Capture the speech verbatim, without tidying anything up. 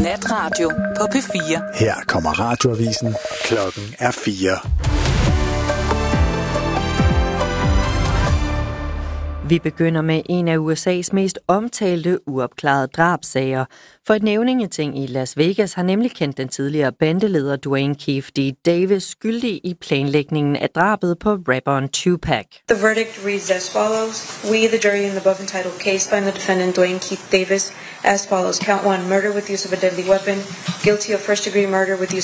Natradio på P fire. Her kommer radioavisen. Klokken er fire. Vi begynder med en af U S A's mest omtalte uopklarede drabssager. For et nævningeting i Las Vegas har nemlig kendt den tidligere bandeleder Duane Keefe D. Davis skyldig i planlægningen af drabet på rapperen Tupac. The verdict reads as follows. We, the jury in the above entitled case, find the defendant Duane Keefe Davis as follows. Count one, murder with use of a deadly weapon. Guilty of first degree murder with use